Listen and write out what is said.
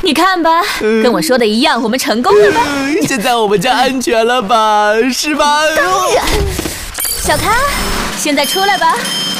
你看吧，跟我说的一样，我们成功了吧？ 现在我们家安全了吧？是吧？ 当然。小咖，现在出来吧。